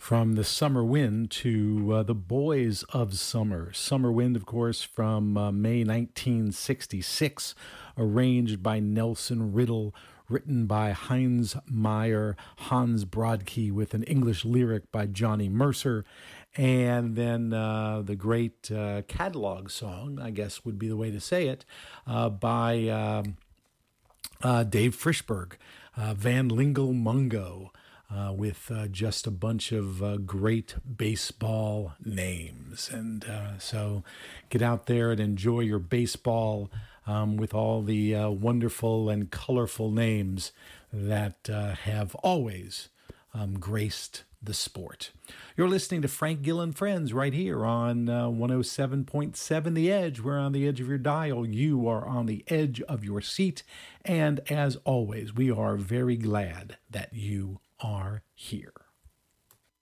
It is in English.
From the Summer Wind to the Boys of Summer. Summer Wind, of course, from May 1966, arranged by Nelson Riddle, written by Heinz Meyer, Hans Brodkey, with an English lyric by Johnny Mercer, and then the great catalog song, I guess would be the way to say it, by Dave Frischberg, Van Lingle Mungo, with just a bunch of great baseball names. And so get out there and enjoy your baseball with all the wonderful and colorful names that have always graced the sport. You're listening to Frank Gill and Friends right here on 107.7 The Edge. We're on the edge of your dial. You are on the edge of your seat. And as always, we are very glad that you are here.